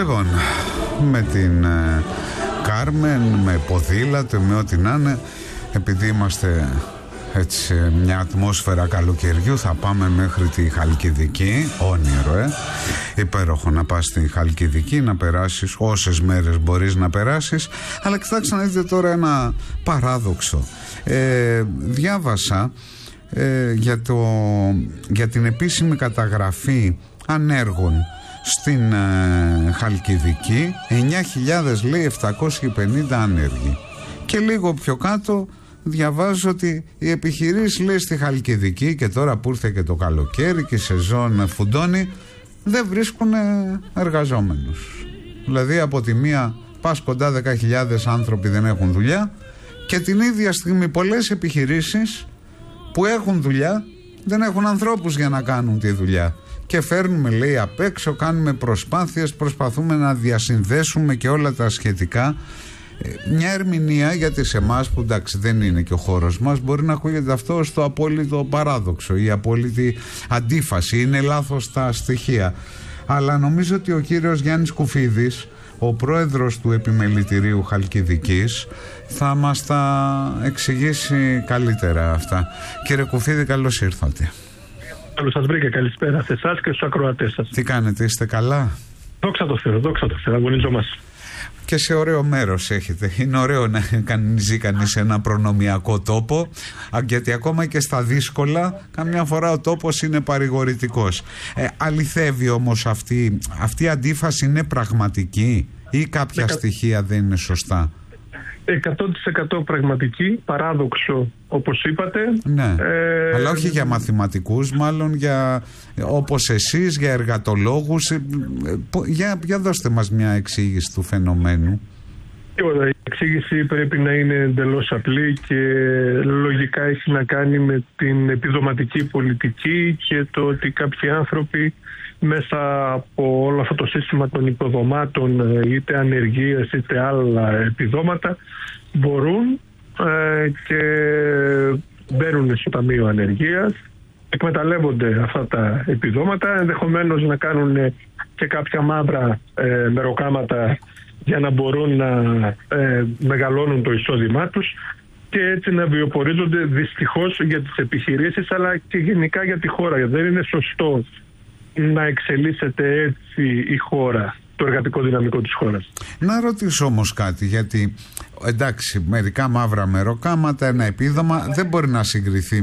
Λοιπόν, με την Κάρμεν, με ποδήλατο, με ό,τι να είναι, επειδή είμαστε έτσι μια ατμόσφαιρα καλοκαιριού, θα πάμε μέχρι τη Χαλκιδική. Όνειρο, υπέροχο να πας στη Χαλκιδική, να περάσεις όσες μέρες μπορείς να περάσεις. Αλλά κοιτάξτε να δείτε τώρα ένα παράδοξο. Διάβασα για την επίσημη καταγραφή ανέργων στην Χαλκιδική. 9.000 λέει 750 ανέργοι. Και λίγο πιο κάτω διαβάζω ότι οι επιχειρήσεις λέει στη Χαλκιδική, και τώρα που ήρθε και το καλοκαίρι και η σεζόν φουντώνει, δεν βρίσκουν εργαζόμενους. Δηλαδή από τη μία πας κοντά 10.000 άνθρωποι δεν έχουν δουλειά, και την ίδια στιγμή πολλές επιχειρήσεις που έχουν δουλειά δεν έχουν ανθρώπους για να κάνουν τη δουλειά. Και φέρνουμε λέει απ' έξω, κάνουμε προσπάθειες, προσπαθούμε να διασυνδέσουμε και όλα τα σχετικά. Μια ερμηνεία, γιατί σε εμάς που εντάξει δεν είναι και ο χώρος μας, μπορεί να ακούγεται αυτό στο απόλυτο παράδοξο, η απόλυτη αντίφαση, είναι λάθος τα στοιχεία. Αλλά νομίζω ότι ο κύριος Γιάννης Κουφίδης, ο πρόεδρος του Επιμελητηρίου Χαλκιδικής, θα μας τα εξηγήσει καλύτερα αυτά. Κύριε Κουφίδη, καλώς ήρθατε. Καλώς σας βρήκα, καλησπέρα σε εσάς και στους ακροατές σας. Τι κάνετε, είστε καλά? Δόξα τω Θεώ, αγωνιζόμαστε. Και σε ωραίο μέρος έχετε. Είναι ωραίο να ζει κανείς σε ένα προνομιακό τόπο, γιατί ακόμα και στα δύσκολα καμιά φορά ο τόπος είναι παρηγορητικός. Αληθεύει όμως αυτή η αντίφαση, είναι πραγματική ή κάποια στοιχεία δεν είναι σωστά? 100% πραγματική, παράδοξο όπως είπατε. Ναι, αλλά όχι για μαθηματικούς, μάλλον για, όπως εσείς, για εργατολόγους. Για δώστε μας μια εξήγηση του φαινομένου. Η εξήγηση πρέπει να είναι εντελώς απλή και λογικά έχει να κάνει με την επιδοματική πολιτική και το ότι κάποιοι άνθρωποι μέσα από όλο αυτό το σύστημα των υποδομάτων, είτε ανεργίας είτε άλλα επιδόματα, μπορούν και μπαίνουν στο Ταμείο Ανεργίας, εκμεταλλεύονται αυτά τα επιδόματα, ενδεχομένως να κάνουν και κάποια μαύρα μεροκάματα για να μπορούν να μεγαλώνουν το εισόδημά τους και έτσι να βιοπορίζονται δυστυχώς για τις επιχειρήσεις αλλά και γενικά για τη χώρα. Δεν είναι σωστό να εξελίσσεται έτσι η χώρα, το εργατικό δυναμικό της χώρας. Να ρωτήσω όμως κάτι, γιατί εντάξει, μερικά μαύρα μεροκάματα, ένα επίδομα δεν μπορεί να συγκριθεί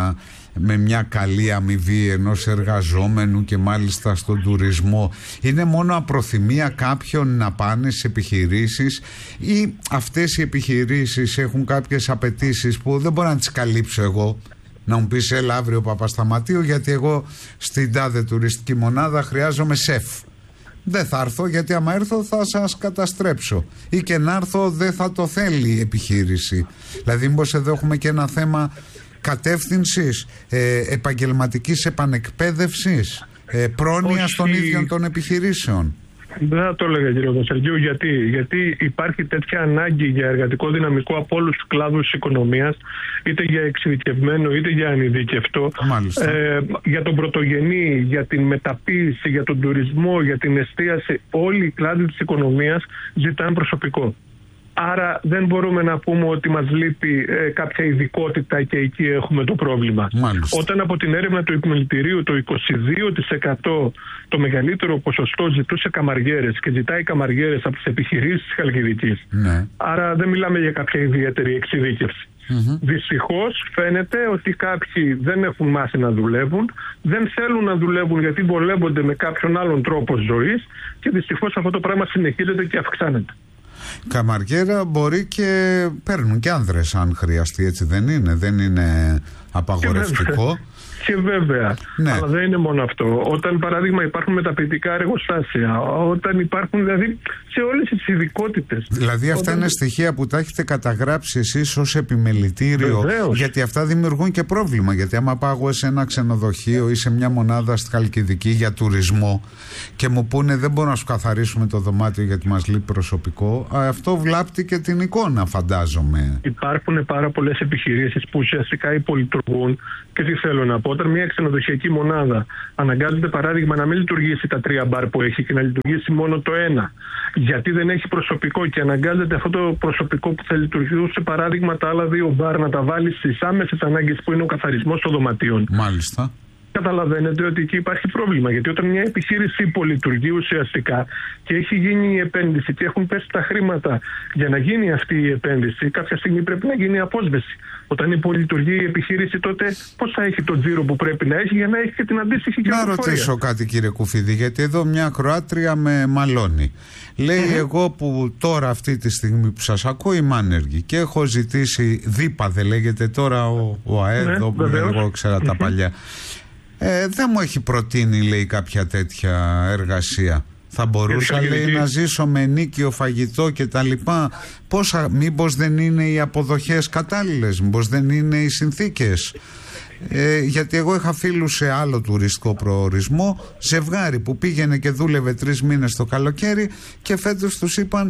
με μια καλή αμοιβή ενός εργαζόμενου, και μάλιστα στον τουρισμό. Είναι μόνο απροθυμία κάποιων να πάνε σε επιχειρήσεις, ή αυτές οι επιχειρήσεις έχουν κάποιες απαιτήσεις που δεν μπορώ να τις καλύψω εγώ? Να μου πεις έλα αύριο Παπασταματίου, γιατί εγώ στην τάδε τουριστική μονάδα χρειάζομαι σεφ. Δεν θα έρθω, γιατί άμα έρθω θα σας καταστρέψω. Ή και να έρθω δεν θα το θέλει η επιχείρηση. Δηλαδή μήπως εδώ έχουμε και ένα θέμα κατεύθυνσης, επαγγελματικής επανεκπαίδευσης, πρόνοιας των ίδιων των επιχειρήσεων? Δεν θα το έλεγα, κύριε Βασιλείου. Γιατί υπάρχει τέτοια ανάγκη για εργατικό δυναμικό από όλους τους κλάδους της οικονομίας, είτε για εξειδικευμένο είτε για ανειδικευτό. Για τον πρωτογενή, για την μεταποίηση, για τον τουρισμό, για την εστίαση, όλοι οι κλάδοι της οικονομίας ζητάνε προσωπικό. Άρα δεν μπορούμε να πούμε ότι μας λείπει κάποια ειδικότητα και εκεί έχουμε το πρόβλημα. Μάλιστα. Όταν από την έρευνα του Επιμελητηρίου το 22% το μεγαλύτερο ποσοστό ζητούσε καμαριέρες και ζητάει καμαριέρες από τις επιχειρήσεις της Χαλκιδικής. Ναι. Άρα δεν μιλάμε για κάποια ιδιαίτερη εξειδίκευση. Δυστυχώς φαίνεται ότι κάποιοι δεν έχουν μάθει να δουλεύουν, δεν θέλουν να δουλεύουν γιατί βολεύονται με κάποιον άλλον τρόπο ζωής και δυστυχώς αυτό το πράγμα συνεχίζεται και αυξάνεται. Καμαριέρα μπορεί και παίρνουν και άνδρες αν χρειαστεί, έτσι δεν είναι απαγορευτικό? Και βέβαια, ναι. Αλλά δεν είναι μόνο αυτό. Όταν παράδειγμα υπάρχουν μεταποιητικά εργοστάσια, όταν υπάρχουν δηλαδή σε όλες τις ειδικότητες. Δηλαδή αυτά είναι στοιχεία που τα έχετε καταγράψει εσείς ως επιμελητήριο? Βεβαίως. Γιατί αυτά δημιουργούν και πρόβλημα. Γιατί άμα πάω σε ένα ξενοδοχείο ή σε μια μονάδα στη Χαλκιδική για τουρισμό και μου πούνε δεν μπορούμε να σου καθαρίσουμε το δωμάτιο γιατί μας λείπει προσωπικό, αυτό βλάπτει και την εικόνα, φαντάζομαι. Υπάρχουν πάρα πολλές επιχειρήσεις που ουσιαστικά υπολειτουργούν και τι θέλω να πω. Όταν μια ξενοδοχειακή μονάδα αναγκάζεται, παράδειγμα, να μην λειτουργήσει τα 3 μπαρ που έχει και να λειτουργήσει μόνο το 1, γιατί δεν έχει προσωπικό και αναγκάζεται αυτό το προσωπικό που θα λειτουργούσε, παράδειγμα, τα άλλα 2 μπαρ να τα βάλει στις άμεσες ανάγκες που είναι ο καθαρισμός των δωματίων. Μάλιστα. Καταλαβαίνετε ότι εκεί υπάρχει πρόβλημα. Γιατί όταν μια επιχείρηση υπολειτουργεί ουσιαστικά και έχει γίνει η επένδυση και έχουν πέσει τα χρήματα για να γίνει αυτή η επένδυση, κάποια στιγμή πρέπει να γίνει η απόσβεση. Όταν υπολειτουργεί η επιχείρηση, τότε πώς θα έχει το τζίρο που πρέπει να έχει για να έχει και την αντίστοιχη κερδοφορία. Να ρωτήσω κάτι, κύριε Κουφίδη, γιατί εδώ μια ακροάτρια με μαλώνει. Λέει, εγώ που τώρα αυτή τη στιγμή που σας ακούω είμαι άνεργη και έχω ζητήσει ΔΥΠΑ, δεν λέγεται τώρα ο ΑΕΔ, όπου εγώ ξέρα τα παλιά. Δεν μου έχει προτείνει, λέει, κάποια τέτοια εργασία. Θα μπορούσα, λέει, να ζήσω με ενίκιο φαγητό και τα λοιπά. Μήπως δεν είναι οι αποδοχές κατάλληλες, μήπως δεν είναι οι συνθήκες. Γιατί εγώ είχα φίλους σε άλλο τουριστικό προορισμό, ζευγάρι που πήγαινε και δούλευε 3 μήνες το καλοκαίρι και φέτος τους είπαν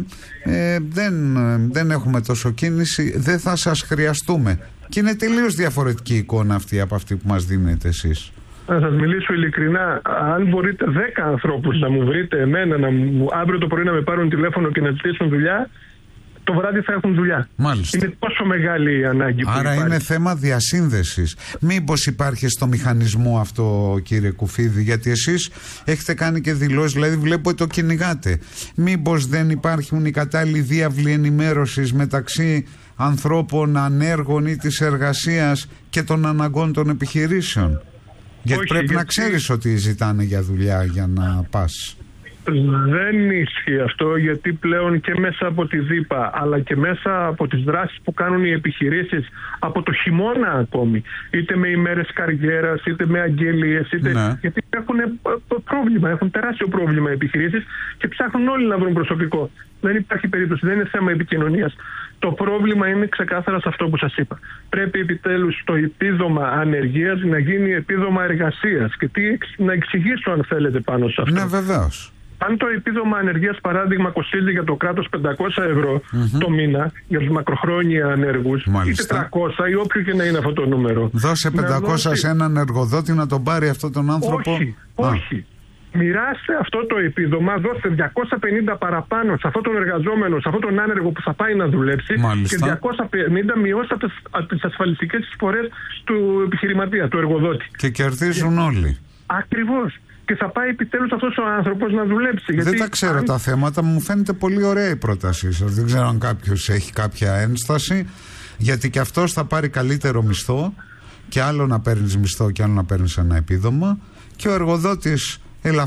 δεν έχουμε τόσο κίνηση, δεν θα σας χρειαστούμε. Και είναι τελείως διαφορετική εικόνα αυτή από αυτή που μας δίνετε εσείς. Να σας μιλήσω ειλικρινά, αν μπορείτε 10 ανθρώπους να μου βρείτε εμένα, αύριο το πρωί να με πάρουν τηλέφωνο και να ζητήσουν δουλειά, το βράδυ θα έχουν δουλειά. Μάλιστα. Είναι τόσο μεγάλη η ανάγκη που άρα υπάρχει. Είναι θέμα διασύνδεσης. Μήπως υπάρχει στο μηχανισμό αυτό, κύριε Κουφίδη, γιατί εσείς έχετε κάνει και δηλώσεις, δηλαδή βλέπω ότι το κυνηγάτε. Μήπως δεν υπάρχουν οι κατάλληλοι διάβλοι ενημέρωσης μεταξύ ανθρώπων ανέργων ή της εργασίας και των αναγκών των επιχειρήσεων? Γιατί πρέπει να ξέρεις ότι ζητάνε για δουλειά για να πας. Δεν ισχύει αυτό, γιατί πλέον και μέσα από τη ΔΥΠΑ αλλά και μέσα από τις δράσεις που κάνουν οι επιχειρήσεις από το χειμώνα ακόμη, είτε με ημέρες καριέρας είτε με αγγελίες, γιατί έχουν πρόβλημα, έχουν τεράστιο πρόβλημα οι επιχειρήσεις και ψάχνουν όλοι να βρουν προσωπικό. Δεν υπάρχει περίπτωση, δεν είναι θέμα επικοινωνίας. Το πρόβλημα είναι ξεκάθαρα σε αυτό που σας είπα. Πρέπει επιτέλους το επίδομα ανεργίας να γίνει επίδομα εργασίας. Και να εξηγήσω, αν θέλετε, πάνω σε αυτό. Ναι, βεβαίως. Αν το επίδομα ανεργίας, παράδειγμα, κοστίζει για το κράτος 500 ευρώ το μήνα για τους μακροχρόνια ανέργους, ή 400 ή όποιο και να είναι αυτό το νούμερο. Δώσε 500 σε έναν εργοδότη να τον πάρει αυτόν τον άνθρωπο. Όχι. Μοιράστε αυτό το επίδομα, δώστε 250 παραπάνω σε αυτόν τον εργαζόμενο, σε αυτόν τον άνεργο που θα πάει να δουλέψει. Μάλιστα. Και 250 μειώστε τις ασφαλιστικές εισφορές του επιχειρηματία, του εργοδότη. Και κερδίζουν όλοι. Ακριβώς. Και θα πάει επιτέλους αυτός ο άνθρωπος να δουλέψει. Δεν τα ξέρω τα θέματα, μου φαίνεται πολύ ωραία η πρότασή σας. Δεν ξέρω αν κάποιος έχει κάποια ένσταση, γιατί και αυτός θα πάρει καλύτερο μισθό, και άλλο να παίρνεις μισθό και άλλο να παίρνεις ένα επίδομα, και ο εργοδότης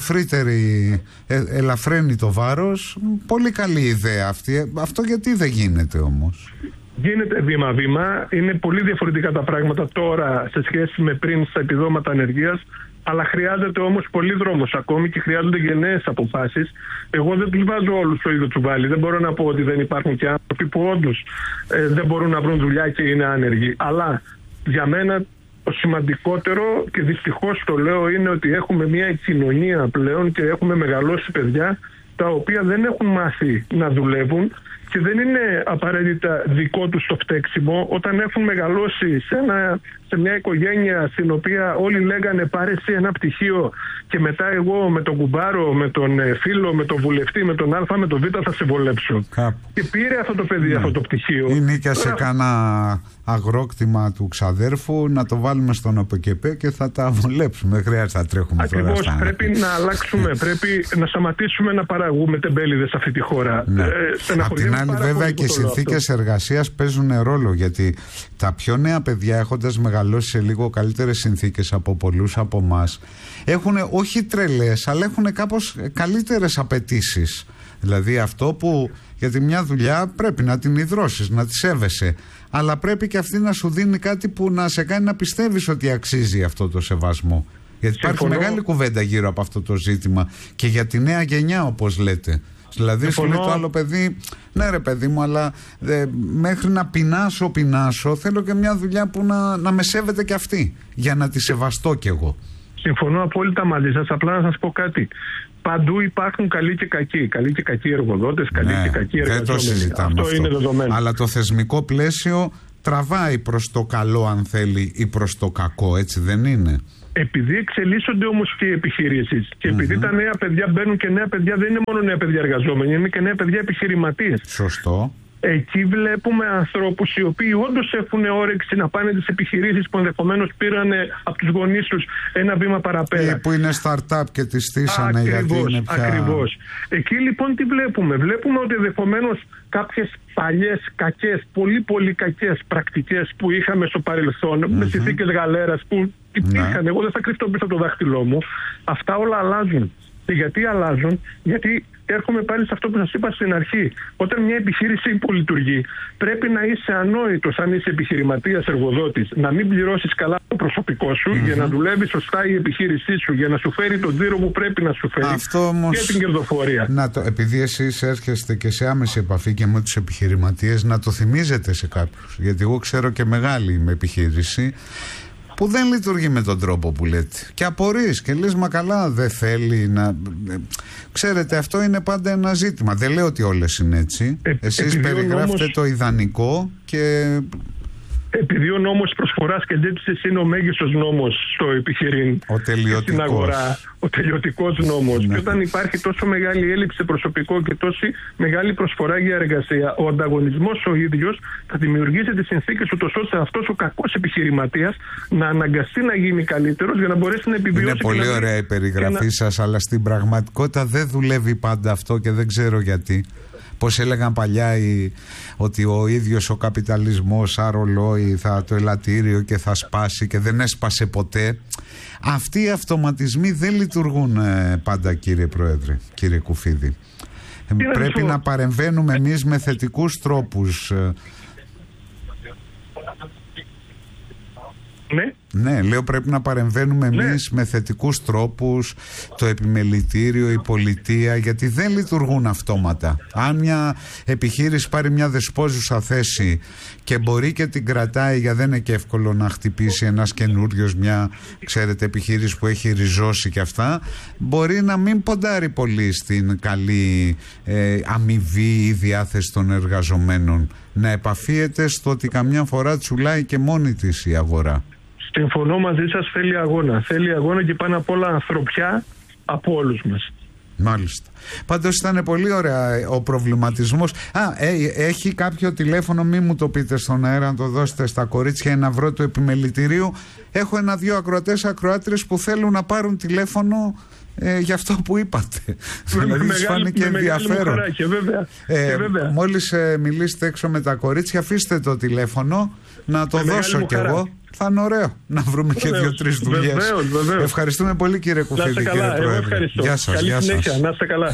ελαφραίνει το βάρος. Πολύ καλή ιδέα αυτή. Αυτό γιατί δεν γίνεται όμως? Γίνεται βήμα-βήμα. Είναι πολύ διαφορετικά τα πράγματα τώρα σε σχέση με πριν στα επιδόματα ανεργίας. Αλλά χρειάζεται όμως πολύ δρόμος ακόμη και χρειάζονται γενναίες αποφάσεις. Εγώ δεν τους βάζω όλους στο ίδιο τσουβάλι. Δεν μπορώ να πω ότι δεν υπάρχουν και άνθρωποι που όντως δεν μπορούν να βρουν δουλειά και είναι άνεργοι. Αλλά για μένα το σημαντικότερο, και δυστυχώς το λέω, είναι ότι έχουμε μια κοινωνία πλέον και έχουμε μεγαλώσει παιδιά τα οποία δεν έχουν μάθει να δουλεύουν και δεν είναι απαραίτητα δικό τους το φταίξιμο όταν έχουν μεγαλώσει σε μια οικογένεια στην οποία όλοι λέγανε πάρε εσύ ένα πτυχίο και μετά εγώ με τον κουμπάρο, με τον φίλο, με τον βουλευτή, με τον Α, με τον Β θα σε βολέψω. Και πήρε αυτό το παιδί αυτό το πτυχίο. Ή νίκια σε κάνα αγρόκτημα του ξαδέρφου, να το βάλουμε στον ΟΠΕΚΕΠΕ και θα τα βολέψουμε. Δεν χρειάζεται να τρέχουμε τώρα. Ακριβώς, πρέπει να αλλάξουμε, πρέπει να σταματήσουμε να παραγούμε τεμπέληδες σε αυτή τη χώρα. Ναι. Απ' την άλλη, βέβαια, και οι συνθήκες εργασίας παίζουν ρόλο, γιατί τα πιο νέα παιδιά, έχοντας μεγαλώσει σε λίγο καλύτερες συνθήκες από πολλούς από εμάς, έχουν όχι τρελές, αλλά έχουν κάπως καλύτερες απαιτήσεις. Δηλαδή αυτό που για τη μια δουλειά πρέπει να την ιδρώσεις, να τη σέβεσαι, αλλά πρέπει και αυτή να σου δίνει κάτι που να σε κάνει να πιστεύεις ότι αξίζει αυτό το σεβασμό. Γιατί υπάρχει μεγάλη κουβέντα γύρω από αυτό το ζήτημα και για τη νέα γενιά, όπως λέτε. Δηλαδή σου λέει το άλλο παιδί, ναι ρε παιδί μου, αλλά μέχρι να πεινάσω θέλω και μια δουλειά που να με σέβεται και αυτή, για να τη σεβαστώ κι εγώ. Συμφωνώ απόλυτα μαζί σας, απλά να σας πω κάτι. Παντού υπάρχουν καλοί και κακοί. Καλοί και κακοί εργοδότες, καλοί και κακοί εργαζόμενοι. Δεν το συζητάμε αυτό. Είναι δεδομένο. Αλλά το θεσμικό πλαίσιο τραβάει προς το καλό αν θέλει ή προς το κακό, έτσι δεν είναι? Επειδή εξελίσσονται όμως και οι επιχειρήσεις και επειδή τα νέα παιδιά μπαίνουν, και νέα παιδιά δεν είναι μόνο νέα παιδιά εργαζόμενοι, είναι και νέα παιδιά επιχειρηματίες. Σωστό. Εκεί βλέπουμε ανθρώπους οι οποίοι όντως έχουν όρεξη να πάνε τις επιχειρήσεις που ενδεχομένως πήραν από τους γονείς τους ένα βήμα παραπέρα. Που είναι startup και τις στήσανε γιατί είναι πια... Ακριβώς. Εκεί λοιπόν τι βλέπουμε? Βλέπουμε ότι ενδεχομένως κάποιες παλιές κακές, πολύ κακές πρακτικές που είχαμε στο παρελθόν, με συνθήκες γαλέρας που υπήρχαν, εγώ δεν θα κρυφτώ πίσω από το δάχτυλό μου, αυτά όλα αλλάζουν. Και γιατί αλλάζουν? Γιατί έρχομαι πάλι σε αυτό που σας είπα στην αρχή. Όταν μια επιχείρηση υπολειτουργεί, πρέπει να είσαι ανόητος αν είσαι επιχειρηματίας, εργοδότης, να μην πληρώσεις καλά το προσωπικό σου για να δουλεύει σωστά η επιχείρησή σου, για να σου φέρει τον τζίρο που πρέπει να σου φέρει. Αυτό όμως, και την κερδοφορία. Επειδή εσείς έρχεστε και σε άμεση επαφή και με τους επιχειρηματίες, να το θυμίζετε σε κάποιους. Γιατί εγώ ξέρω και μεγάλη με επιχείρηση που δεν λειτουργεί με τον τρόπο που λέτε. Και απορείς και λες, μα καλά, δεν θέλει να... Ξέρετε, αυτό είναι πάντα ένα ζήτημα. Δεν λέω ότι όλες είναι έτσι. Εσείς περιγράφετε το ιδανικό και... Επειδή ο νόμος προσφοράς και ζήτησης είναι ο μέγιστος νόμος στο επιχειρήν, στην αγορά, ο τελειωτικός νόμος, και όταν υπάρχει τόσο μεγάλη έλλειψη σε προσωπικό και τόση μεγάλη προσφορά για εργασία, ο ανταγωνισμός ο ίδιος θα δημιουργήσει τις συνθήκες ούτως ώστε αυτός ο κακός επιχειρηματίας να αναγκαστεί να γίνει καλύτερος για να μπορέσει να επιβιώσει. Είναι πολύ ωραία η περιγραφή σας, αλλά στην πραγματικότητα δεν δουλεύει πάντα αυτό και δεν ξέρω γιατί. Πώς έλεγαν παλιά ότι ο ίδιος ο καπιταλισμός αρολόι θα το ελαττήριο και θα σπάσει, και δεν έσπασε ποτέ. Αυτοί οι αυτοματισμοί δεν λειτουργούν πάντα, κύριε Πρόεδρε, κύριε Κουφίδη. Πρέπει να παρεμβαίνουμε εμείς με θετικούς τρόπους. Ναι, λέω πρέπει να παρεμβαίνουμε εμείς με θετικούς τρόπους, το επιμελητήριο, η πολιτεία, γιατί δεν λειτουργούν αυτόματα. Αν μια επιχείρηση πάρει μια δεσπόζουσα θέση και μπορεί και την κρατάει, γιατί δεν είναι και εύκολο να χτυπήσει ένας καινούριος, μια, ξέρετε, επιχείρηση που έχει ριζώσει και αυτά, μπορεί να μην ποντάρει πολύ στην καλή αμοιβή ή διάθεση των εργαζομένων. Να επαφίεται στο ότι καμιά φορά τσουλάει και μόνη της η αγορά. Συμφωνώ μαζί σας, θέλει αγώνα. Θέλει αγώνα και πάνω απ' όλα ανθρωπιά από όλους μας. Μάλιστα. Πάντως ήταν πολύ ωραία ο προβληματισμός. Έχει κάποιο τηλέφωνο, μη μου το πείτε στον αέρα, να το δώσετε στα κορίτσια, να βρω του επιμελητηρίου. Έχω 1-2 ακροατές, ακροάτρες που θέλουν να πάρουν τηλέφωνο για αυτό που είπατε. Δηλαδή τους φάνηκε ενδιαφέρον. Βέβαια. Μόλις μιλήσετε έξω με τα κορίτσια, αφήστε το τηλέφωνο να το δώσω κι εγώ. Θα είναι ωραίο να βρούμε και 2-3 δουλειές. Βεβαίως. Ευχαριστούμε πολύ, κύριε Κουφίδη, κύριε Πρόεδρε. Γεια σας. Καλή συνέχεια. Να είστε καλά.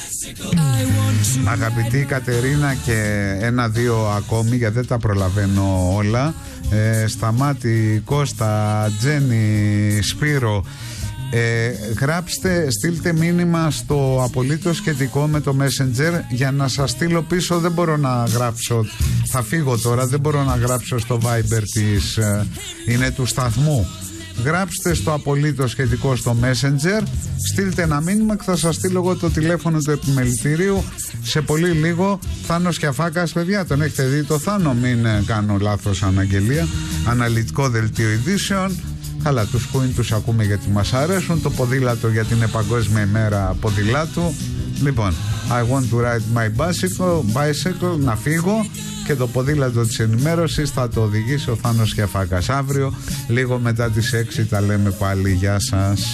Αγαπητή Κατερίνα και 1-2 ακόμη, γιατί δεν τα προλαβαίνω όλα. Σταμάτη, Κώστα, Τζένι, Σπύρο. Γράψτε, στείλτε μήνυμα στο απολύτως σχετικό με το Messenger για να σας στείλω πίσω. Δεν μπορώ να γράψω, θα φύγω τώρα, δεν μπορώ να γράψω στο Viber της, είναι του σταθμού. Γράψτε στο απολύτως σχετικό στο Messenger, στείλτε ένα μήνυμα και θα σας στείλω εγώ το τηλέφωνο του επιμελητηρίου σε πολύ λίγο. Θάνος Κιαφάκας, παιδιά, τον έχετε δει το Θάνο? Μην κάνω λάθος αναγγελία. Αναλυτικό δελτίο ειδήσεων. Αλλά τους Queen τους ακούμε γιατί μας αρέσουν. Το ποδήλατο γιατί είναι παγκόσμια ημέρα ποδηλάτου. Λοιπόν, I want to ride my bicycle, να φύγω, και το ποδήλατο της ενημέρωσης θα το οδηγήσει ο Θάνος Κιαφάκας. Αύριο λίγο μετά τις 6 τα λέμε πάλι. Γεια σας.